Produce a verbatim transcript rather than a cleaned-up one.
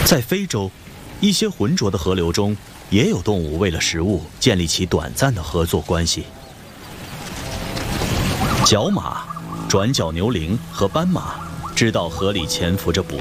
在非洲，一些浑浊的河流中，也有动物为了食物建立起短暂的合作关系。角马、转角牛羚和斑马知道河里潜伏着捕